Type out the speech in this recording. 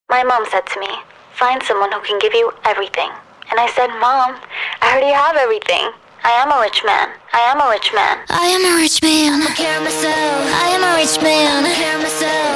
My mom said to me, find someone who can give you everything. And I said, Mom, I already have everything. I am a rich man. I am a rich man. I am a rich man. I care myself. I am a rich man. I care myself.